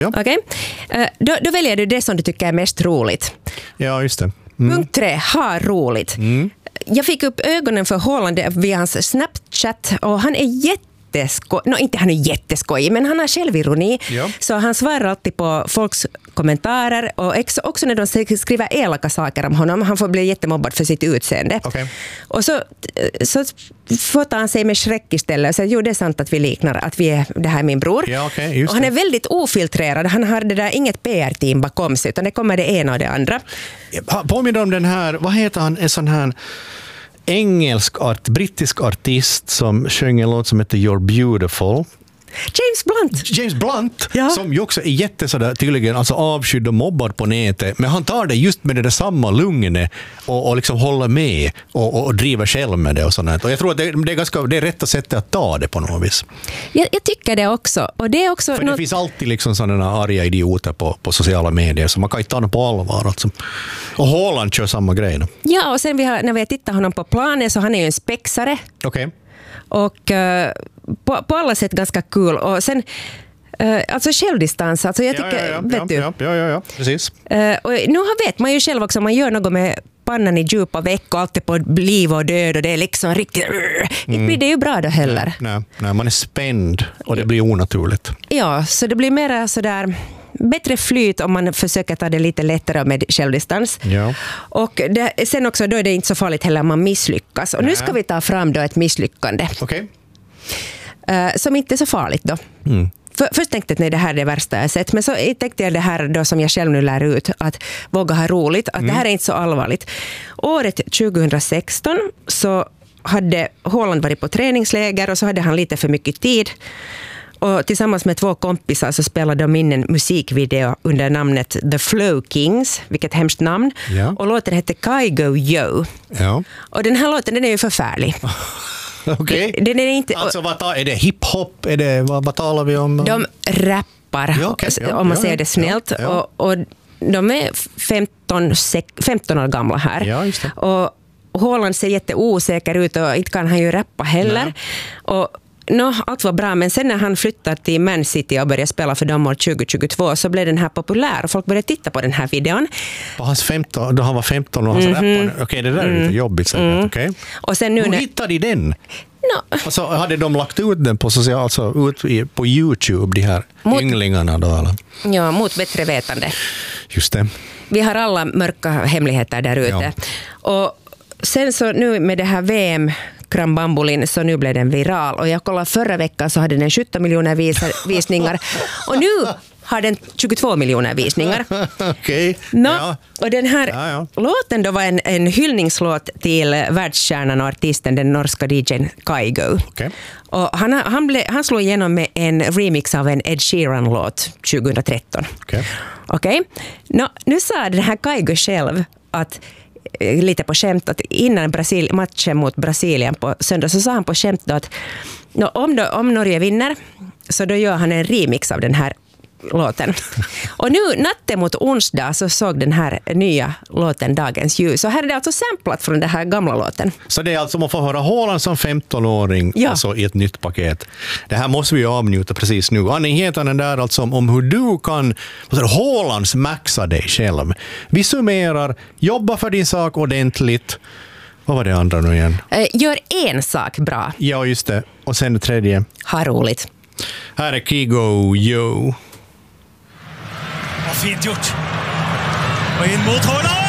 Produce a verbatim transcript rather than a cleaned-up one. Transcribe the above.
Ja. Okej. Okay. Då, då väljer du det som du tycker är mest roligt. Ja, just det. Mm. Punkt tre, ha roligt. Mm. Jag fick upp ögonen för Haaland via hans Snapchat och han är jätteskoj. No, inte han är jätteskoj, men han har självironi. Ja. Så han svarar alltid på folks kommentarer och också när de skriver elaka saker om honom. Han får bli jättemobbad för sitt utseende. Okay. Och så, så fotar han sig med Shrek istället och säger, jo det är sant att vi liknar, att vi är, det här är min bror. Ja, okay, just och han det. är väldigt ofiltrerad. Han har det där inget P R-team bakom sig, utan det kommer det ena och det andra. Påminner om den här, vad heter han, en sån här engelsk art, brittisk artist som sjöng en låt som heter You're Beautiful. James Blunt. James Blunt, ja. Som ju också är jätte sådär, tydligen alltså avskydd och mobbad på nätet, men han tar det just med det där samma lugnet och, och liksom håller med och, och, och driver själv med det och sånt. Och jag tror att det, det är ganska det är rätta sättet att ta det på något vis. Jag, jag tycker det också. Och det är också För något... det finns alltid liksom sådana arga idioter på, på sociala medier, så man kan inte ta dem på allvar. Alltså. Och Haaland kör samma grej då. Ja, och sen vi har, när vi har tittat honom på planen så han är ju en spexare. Okej. Okay. Och uh, på, på alla sätt ganska kul. Och sen, uh, alltså självdistans, alltså jag tycker, ja, ja, ja, vet ja, du. Ja, ja, ja, ja, precis. Uh, och nu vet man ju själv också, om man gör något med pannan i djupa veck och allt är på liv och död och det är liksom riktigt, uh, inte blir det ju bra då heller. Nej, nej, man är spänd och det blir onaturligt. Ja, så det blir mer sådär... bättre flyt om man försöker ta det lite lättare med självdistans. Ja. Och det, sen också då är det inte så farligt heller om man misslyckas. Och Nä. nu ska vi ta fram då ett misslyckande. Okay. Uh, som inte är så farligt då. Mm. För, först tänkte jag att nej, det här är det värsta jag sett. Men så tänkte jag det här då som jag själv nu lär ut. Att våga ha roligt. Att mm. det här är inte så allvarligt. Året tjugohundrasexton så hade Haaland varit på träningsläger och så hade han lite för mycket tid. Och tillsammans med två kompisar så spelade de in en musikvideo under namnet The Flow Kings, vilket hemskt namn. Ja. Och låten hette Kygo Yo. Ja. Och den här låten, den är ju förfärlig. Okej. Okay. Den är inte... Alltså vad tar, är det hiphop? Är det, vad, vad talar vi om? De rappar, ja, okay. ja, om man ja, säger det snällt. Ja, ja. Och, och de är femton, femton år gamla här. Ja, just det. Och Haaland ser jätteosäker ut och inte kan han ju rappa heller. Nej. Och no, allt var bra, men sen när han flyttade till Man City och började spela för dem år tjugohundratjugotvå så blev den här populär och folk började titta på den här videon. På hans femton, då han var femton och han mm-hmm. rappade. Okej, okay, det där är mm. lite jobbigt säkert. Mm. Okay. Och sen nu hur när... hittade de den? No. Alltså, hade de lagt ut den på, social, alltså, ut på YouTube, de här mot... ynglingarna då? Eller? Ja, mot bättre vetande. Just det. Vi har alla mörka hemligheter där ute. Ja. Och sen så nu med det här V M Krambambulin så nu blev den viral. Och jag kollade förra veckan så hade den sjutton miljoner vis- visningar. Och nu har den tjugotvå miljoner visningar. Okej. Okay. No, ja. Och den här ja, ja. låten då var en, en hyllningslåt till världskärnan och artisten, den norska D J:n Kygo. Okay. Och han, han, ble, han slog igenom med en remix av en Ed Sheeran-låt tjugohundratretton. Okej. Okay. Okay. No, nu sa den här Kygo själv att lite på skämt att innan Brasil, matchen mot Brasilien på söndag så sa han på skämt då att no, om, då, om Norge vinner så då gör han en remix av den här låten. Och nu natten mot onsdag så såg den här nya låten dagens ljus. Så här är det alltså samplat från den här gamla låten. Så det är alltså man får höra Haaland som femton-åring ja. alltså i ett nytt paket. Det här måste vi avnjuta precis nu. Annie heter den där alltså om hur du kan Haalands maxa dig själv. Vi summerar, jobba för din sak ordentligt. Vad var det andra nu igen? Gör en sak bra. Ja, just det. Och sen det tredje. Ha roligt. Här är Kygo Yo. Fint gjort. Och in mot Haaland!